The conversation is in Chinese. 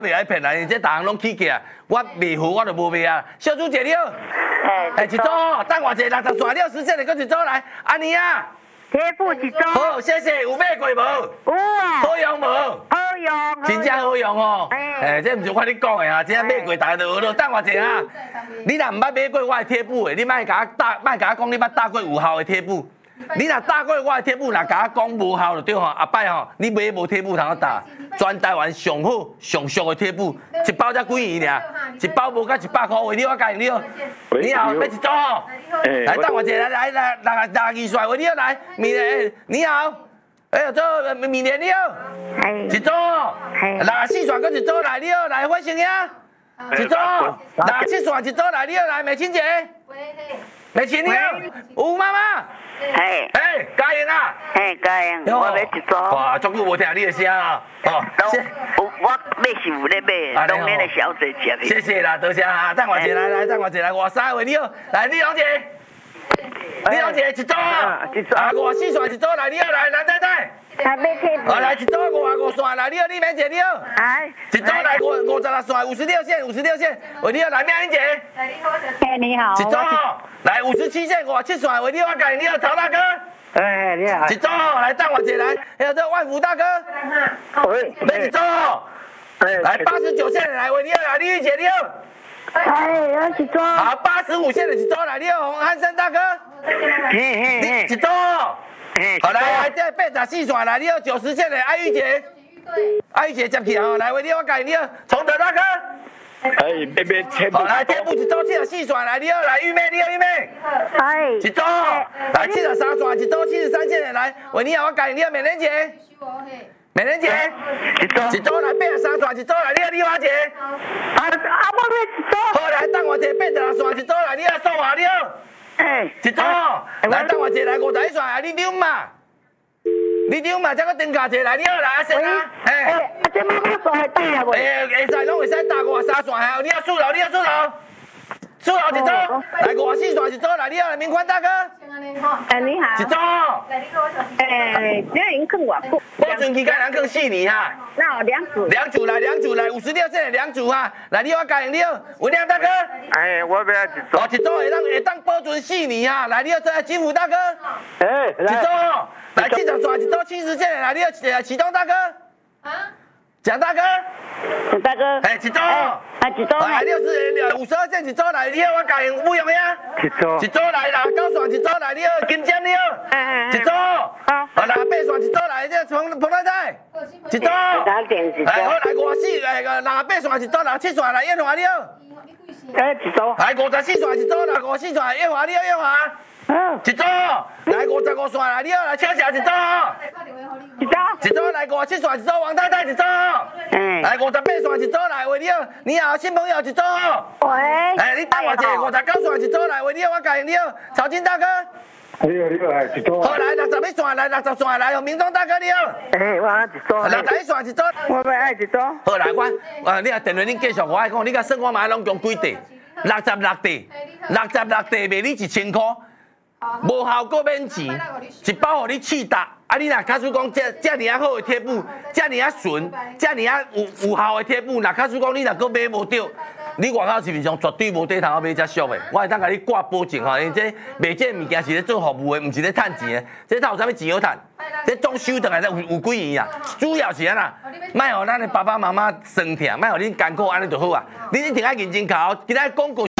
袂爱骗人，这逐项拢起起啊！我未付我就无卖啊！小主姐了，一组，等我一下60线了，10线的搁一组来，安妮啊， 贴布一组。 好，谢谢，有买过无？ 有啊。 好用无？ 好用。 真正好用哦！这毋是我咧讲的啊，真正买过，大家就学咯。等我一下啊！你若毋捌买过我的贴布的，你莫甲我讲你捌搭过有效的贴布。你若搭过我的贴布，若甲我讲无效就对吼。后摆吼，你买无贴布通搭，全台湾上好上俗的贴布，一包才几元尔，一包无到100块，为你我教你哦。你好，要一组哦。来，等我一下，来62岁，为你来，你好，做明年你好，一组，64线搁一组来，你好，来火生呀，一组，67线一组来，你好，来美琴姐。美琴你好，吴妈妈。嘉颖啊！ 嘉颖，我要一组。 哇，足久无听你的声啊！哦， 我买是有咧买，当然的小姐吃。 谢谢啦，多谢啊！等我一下来，等我一下来，53位你好，来李小姐，李小姐一组啊，54线一组来，你好来，蓝太太。 买贴布。 来一组55线来，你好李美姐你好。一组来56线56线，喂你好来妙英姐。 你好。 一组来57线57线，喂你好你好曹大哥。 你好。 一组来等我一下来，还有这万福大哥。要一组。来89线来，喂你好来李玉姐你好。 要一组。 好85线的一组来，你好洪汉生大哥。一组。好来，这84线来，你好90线的艾玉姐。艾玉姐接起哦，来喂你好你好崇德大哥。 别切。 好来，贴布一组74线来，你好来玉妹你好玉妹。一组来73线一组73线的来，喂你好我你好美莲姐。美莲姐，一组来83线一组来，你好丽花姐。 我要一组。 好来，等我一下86线一组来，你好宋华你好。一组来，等我一下来51线啊，你丢嘛？你丢嘛？再搁登加一下来，你好来阿生啊。 这妈妈线会打啊？ 会使拢会使打53线啊，你好数楼，你好数楼。数楼一组，来54线一组来，你好明宽大哥。 你好。 一组。 这已经更外久。 保存期间人更4年哈。 那2组。 2组来56线的2组哈，来你好嘉颖你好，文亮大哥。 我要一组。 一组会当保存4年哈，来你好这金福大哥。一组来70线一组70线的来你好启东大哥。蒋大哥。 大哥。 一组。 一组。 来52线一组来，你好我嘉颖不用呀。一组来69线一组来，你好金尖你好。一组。好来8线一组来，这彭太太。一组。好来5468线一组来7线来燕华你好。 一组。 来54线一组来54线燕华你好燕华。一组来55线来你好来秋霞一组。一组来57线一组王太太一组。来58线一组来喂你好新朋友一组。喂。你等我一下59线一组来喂你好我嘉颖你好曹金大哥。 你好一组。 好来61线来60线来明忠大哥你好。 我一组。 61线一组。 我要一组。 好来你啊电话恁继续我爱讲，你甲算我嘛拢讲几地？66地卖你1000块。无效搁免钱，一包互你试搭。你若假使讲这尔好的贴布，这尔纯，这尔有效的贴布，若假使讲你若搁买无着，你外口市面上绝对无地通买遮俗的。我会当甲你挂保证吼，因为这卖这物件是咧做服务的，毋是咧趁钱的。这哪有啥物钱好趁？这总收倒来有几元啊？主要是安那，莫互咱的爸爸妈妈酸疼，莫互恁艰苦安尼就好啊。你一定要认真考，今仔广告。